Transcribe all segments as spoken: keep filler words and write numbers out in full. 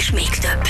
és még több.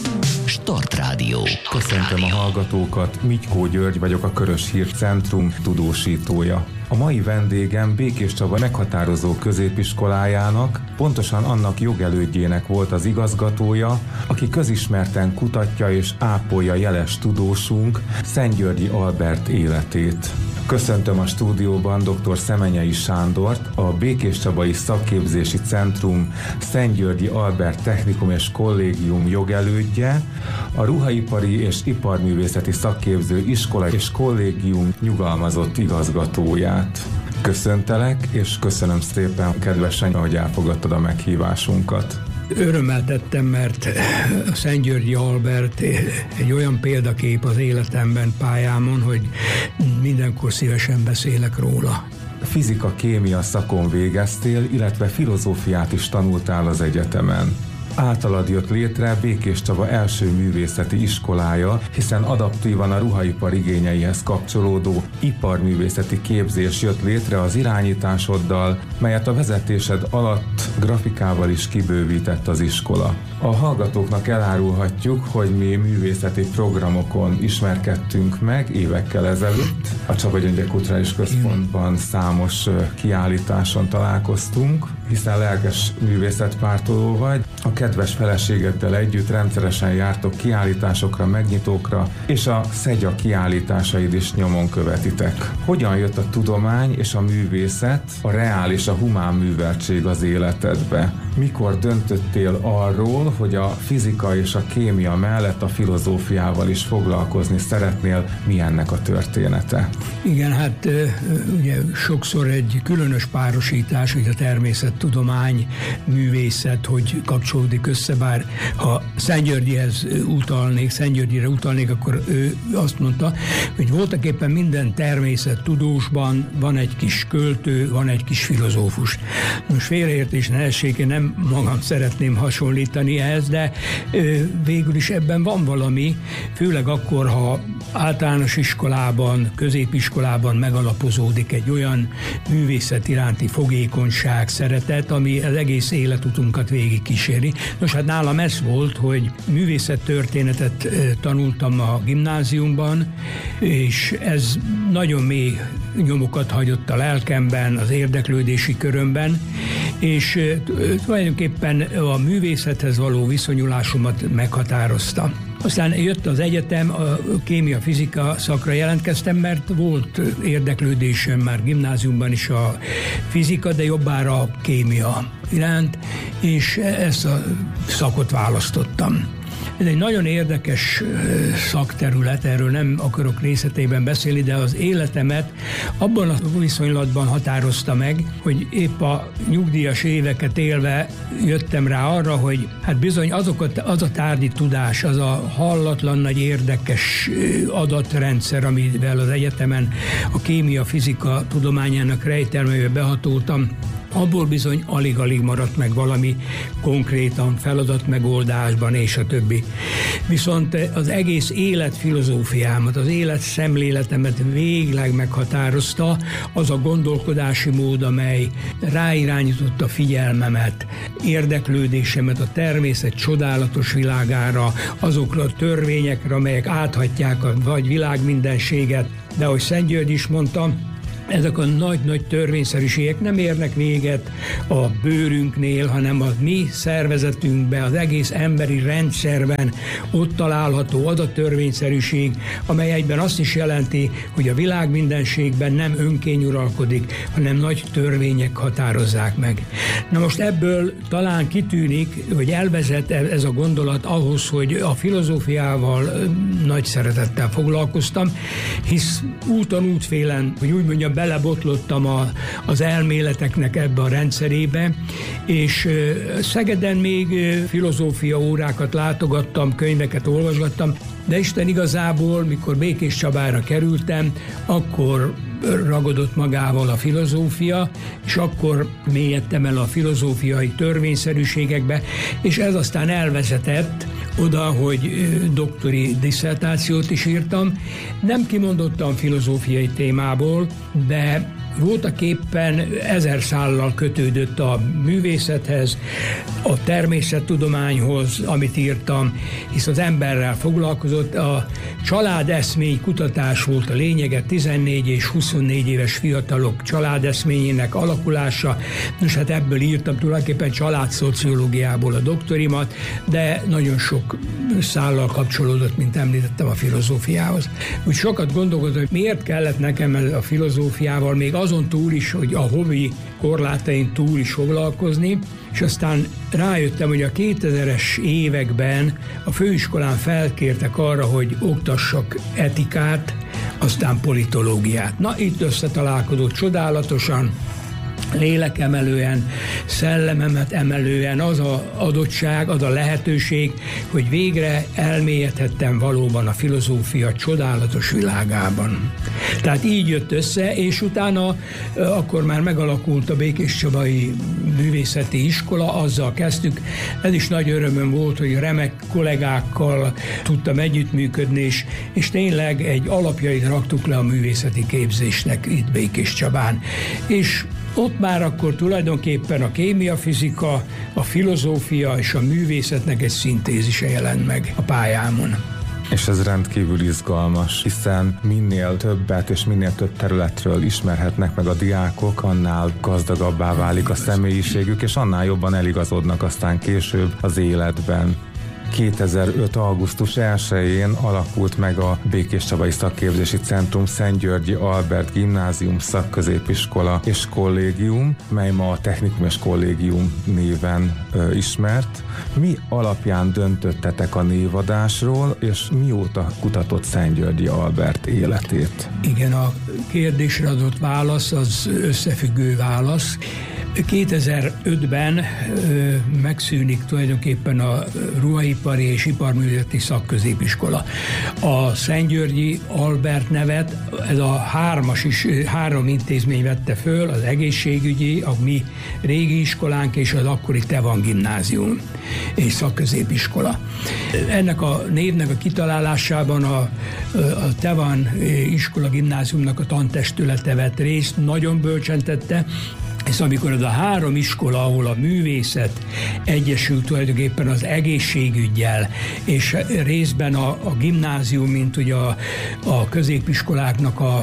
Start Rádió. Köszöntöm a hallgatókat, Mitykó György vagyok, a Körös Hírcentrum tudósítója. A mai vendégem Békés Csaba meghatározó középiskolájának, pontosan annak jogelődjének volt az igazgatója, aki közismerten kutatja és ápolja jeles tudósunk, Szentgyörgyi Albert életét. Köszöntöm a stúdióban dr. Szemenyei Sándort, a Békés Csabai Szakképzési Centrum Szentgyörgyi Albert Technikum és Kollégium jogelődje, a Ruhaipari és Iparművészeti Szakképző Iskola és Kollégium nyugalmazott igazgatóját. Köszöntelek, és köszönöm szépen, kedvesen, hogy elfogadtad a meghívásunkat. Örömmel tettem, mert a Szentgyörgyi Albert egy olyan példakép az életemben, pályámon, hogy mindenkor szívesen beszélek róla. Fizika-kémia szakon végeztél, illetve filozófiát is tanultál az egyetemen. Általad jött létre Békés Csaba első művészeti iskolája, hiszen adaptívan a ruhaipar igényeihez kapcsolódó iparművészeti képzés jött létre az irányításoddal, melyet a vezetésed alatt grafikával is kibővített az iskola. A hallgatóknak elárulhatjuk, hogy mi művészeti programokon ismerkedtünk meg évekkel ezelőtt. A Csaba Gyöngyös Kulturális Központban számos kiállításon találkoztunk, hiszen lelkes művészetpártoló vagy. A kedves feleségeddel együtt rendszeresen jártok kiállításokra, megnyitókra, és a Szegya kiállításaid is nyomon követitek. Hogyan jött a tudomány és a művészet, a reál és a humán műveltség az életedbe? Mikor döntöttél arról, hogy a fizika és a kémia mellett a filozófiával is foglalkozni szeretnél? Mi ennek a története? Igen, hát ugye sokszor egy különös párosítás, hogy a természettudomány, művészet, hogy kapcsolódik össze, bár ha Szentgyörgyihez utalnék, Szentgyörgyire utalnék, akkor ő azt mondta, hogy voltak éppen minden természettudósban van egy kis költő, van egy kis filozófus. Most félreértés ne essék, én nem magam szeretném hasonlítani ehhez, de ö, végül is ebben van valami, főleg akkor, ha általános iskolában, középiskolában megalapozódik egy olyan művészet iránti fogékonyság, szeretet, ami az egész életutunkat végig kíséri. Nos, hát nálam ez volt, hogy művészettörténetet tanultam a gimnáziumban, és ez nagyon mély nyomokat hagyott a lelkemben, az érdeklődési körömben, és tulajdonképpen a művészethez való viszonyulásomat meghatározta. Aztán jött az egyetem, a kémia-fizika szakra jelentkeztem, mert volt érdeklődésem már gimnáziumban is a fizika, de jobbára a kémia iránt, és ezt a szakot választottam. Ez egy nagyon érdekes szakterület, erről nem akarok részletében beszélni, de az életemet abban a viszonylatban határozta meg, hogy épp a nyugdíjas éveket élve jöttem rá arra, hogy hát bizony azokat, az a tárgyi tudás, az a hallatlan nagy érdekes adatrendszer, amivel az egyetemen a kémia-fizika tudományának rejtelmeibe behatoltam, abból bizony alig-alig maradt meg valami konkrétan feladatmegoldásban, és a többi. Viszont az egész életfilozófiámat, az életszemléletemet végleg meghatározta az a gondolkodási mód, amely ráirányította figyelmemet, érdeklődésemet a természet csodálatos világára, azokra a törvényekre, amelyek áthatják a vagy világmindenséget. De ahogy Szentgyörgy is mondta, ezek a nagy-nagy törvényszerűségek nem érnek véget a bőrünknél, hanem a mi szervezetünkben, az egész emberi rendszerben ott található az a törvényszerűség, amely egyben azt is jelenti, hogy a világ mindenségben nem önkény uralkodik, hanem nagy törvények határozzák meg. Na most ebből talán kitűnik, hogy elvezet ez a gondolat ahhoz, hogy a filozófiával nagy szeretettel foglalkoztam, hisz úton útfélen, hogy úgy mondjam, belebotlottam a, az elméleteknek ebbe a rendszerébe, és Szegeden még filozófia órákat látogattam, könyveket olvasgattam, de Isten igazából, mikor Békés Csabára kerültem, akkor ragadott magával a filozófia, és akkor mélyedtem el a filozófiai törvényszerűségekbe, és ez aztán elvezetett oda, hogy doktori disszertációt is írtam. Nem kimondottan filozófiai témából, de voltaképpen ezer szállal kötődött a művészethez, a természettudományhoz, amit írtam, hisz az emberrel foglalkozott. A családeszmény kutatás volt a lényege, tizennégy és huszonnégy éves fiatalok családeszményének alakulása. Nos, hát ebből írtam tulajdonképpen családszociológiából a doktorimat, de nagyon sok szállal kapcsolódott, mint említettem, a filozófiához. Úgy sokat gondolkodtam, hogy miért kellett nekem a filozófiával még azon túl is, hogy a hobbi korlátain túl is foglalkozni, és aztán rájöttem, hogy a kétezres években a főiskolán felkértek arra, hogy oktassak etikát, aztán politológiát. Na, itt összetalálkozott csodálatosan, lélekemelően, szellememet emelően az a adottság, az a lehetőség, hogy végre elmélyedhettem valóban a filozófia csodálatos világában. Tehát így jött össze, és utána akkor már megalakult a Békéscsabai Művészeti Iskola, azzal kezdtük. Ez is nagy örömöm volt, hogy remek kollégákkal tudtam együttműködni, és, és tényleg egy alapjait raktuk le a művészeti képzésnek itt Békéscsabán. És ott már akkor tulajdonképpen a kémia, fizika, a filozófia és a művészetnek egy szintézise jelent meg a pályámon. És ez rendkívül izgalmas, hiszen minél többet és minél több területről ismerhetnek meg a diákok, annál gazdagabbá válik a személyiségük, és annál jobban eligazodnak aztán később az életben. kétezer-öt. augusztus elsején alakult meg a Békéscsabai Szakképzési Centrum Szentgyörgyi Albert Gimnázium Szakközépiskola és Kollégium, mely ma a Technikum és Kollégium néven ö, ismert. Mi alapján döntöttetek a névadásról, és mióta kutatott Szentgyörgyi Albert életét? Igen, a kérdésre adott válasz az összefüggő válasz. kétezer-ötben ö, megszűnik tulajdonképpen a ruhaipari és iparművészeti szakközépiskola. A Szentgyörgyi Albert nevet ez a hármas is, három intézmény vette föl, az egészségügyi, a mi régi iskolánk és az akkori Tevan gimnázium és szakközépiskola. Ennek a névnek a kitalálásában a, a Tevan iskola gimnáziumnak a tantestülete vett részt, nagyon bölcsen tette, és amikor az a három iskola, ahol a művészet egyesült tulajdonképpen az egészségüggyel, és részben a, a gimnázium, mint ugye a, a középiskoláknak a,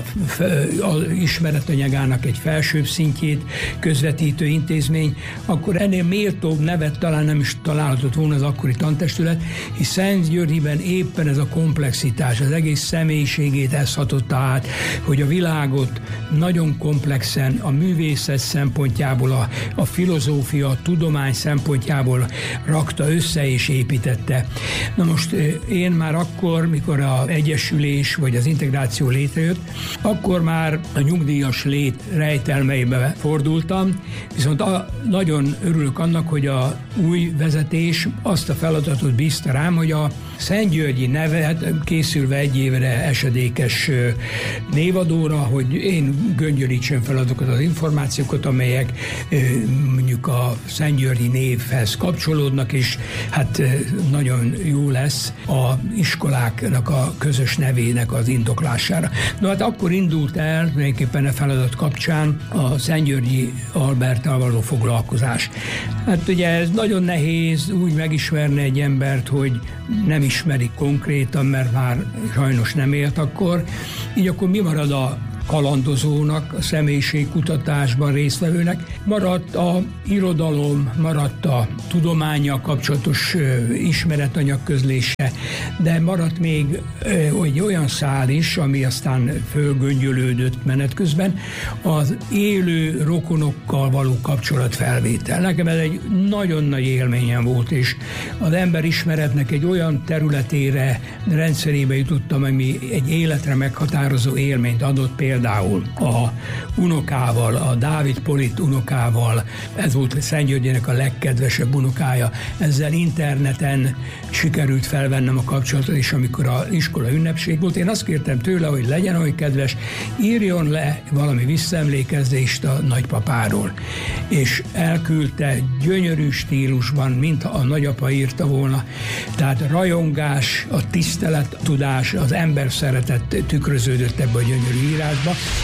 a ismeretanyagának egy felsőbb szintjét közvetítő intézmény, akkor ennél méltóbb nevet talán nem is találhatott volna az akkori tantestület, hisz Szentgyörgyiben éppen ez a komplexitás, az egész személyiségét ez hatotta át, hogy a világot nagyon komplexen, a művészet szempontjából, a, a filozófia, a tudomány szempontjából rakta össze és építette. Na most én már akkor, mikor az egyesülés vagy az integráció létrejött, akkor már a nyugdíjas lét rejtelmeibe fordultam, viszont a, nagyon örülök annak, hogy a új vezetés azt a feladatot bízta rám, hogy a Szentgyörgyi nevet készülve egy évre esedékes névadóra, hogy én göngyörítsem fel azokat az információkat, amelyek mondjuk a Szentgyörgyi névhez kapcsolódnak, és hát nagyon jó lesz a iskoláknak a közös nevének az indoklására. Na hát akkor indult el tulajdonképpen a feladat kapcsán a Szentgyörgyi Alberttal való foglalkozás. Hát ugye ez nagyon nehéz úgy megismerni egy embert, hogy nem ismeri konkrétan, mert már sajnos nem élt akkor. Így akkor mi marad a kalandozónak, a személyiségkutatásban résztvevőnek? Maradt a irodalom, maradt a tudománnyal kapcsolatos ismeretanyag közlése, de maradt még egy olyan szál is, ami aztán fölgöngyölődött menet közben, az élő rokonokkal való kapcsolatfelvétel. Nekem ez egy nagyon nagy élményem volt, és az emberismeretnek egy olyan területére, rendszerébe jutottam, ami egy életre meghatározó élményt adott, például a unokával, a Dávid Polit unokával, ez volt Szentgyörgyének a legkedvesebb unokája, ezzel interneten sikerült felvennem a kapcsolatot, és amikor az iskola ünnepség volt, én azt kértem tőle, hogy legyen olyan kedves, írjon le valami visszaemlékezést a nagypapáról. És elküldte gyönyörű stílusban, mint a nagyapa írta volna. Tehát rajongás, a tisztelettudás, az ember szeretet tükröződött ebbe a gyönyörű írásba.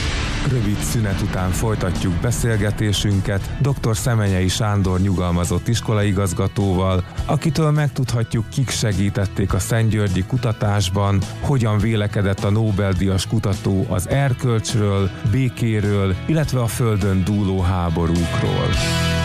Rövid szünet után folytatjuk beszélgetésünket dr. Szemenyei Sándor nyugalmazott iskolaigazgatóval, akitől megtudhatjuk, kik segítették a szentgyörgyi kutatásban, hogyan vélekedett a Nobel-díjas kutató az erkölcsről, békéről, illetve a földön dúló háborúkról.